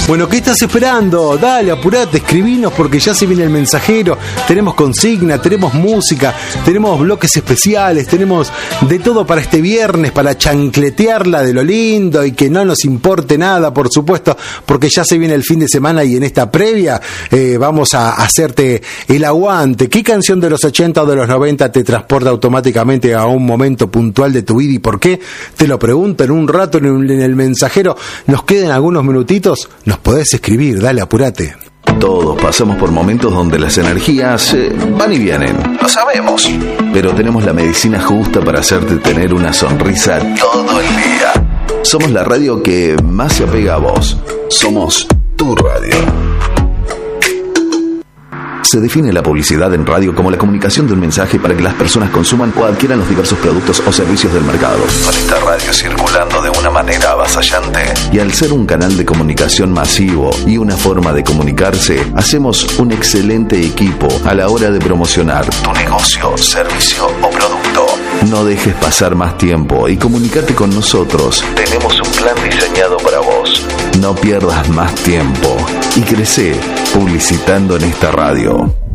Bueno, ¿qué estás esperando? Dale, apurate, escribinos porque ya se viene el mensajero. Tenemos consigna, tenemos música, tenemos bloques especiales, tenemos de todo para este viernes, para chancletearla de lo lindo y que no nos importe nada, por supuesto, porque ya se viene el fin de semana y en esta previa vamos a hacerte el aguante. ¿Qué canción de los 80 o de los 90 te transporta automáticamente a un momento puntual de tu vida y por qué? Te lo pregunto en un rato en el mensajero. Nos quedan algunos minutitos. Nos podés escribir, dale, apurate. Todos pasamos por momentos donde las energías van y vienen, lo sabemos, pero tenemos la medicina justa para hacerte tener una sonrisa todo el día. Somos la radio que más se apega a vos. Somos tu radio. Se define la publicidad en radio como la comunicación de un mensaje para que las personas consuman o adquieran los diversos productos o servicios del mercado. Con esta radio circulando de una manera avasallante y al ser un canal de comunicación masivo y una forma de comunicarse, hacemos un excelente equipo a la hora de promocionar tu negocio, servicio o producto. No dejes pasar más tiempo y comunícate con nosotros. Tenemos un plan diseñado para vos. No pierdas más tiempo y crece publicitando en esta radio.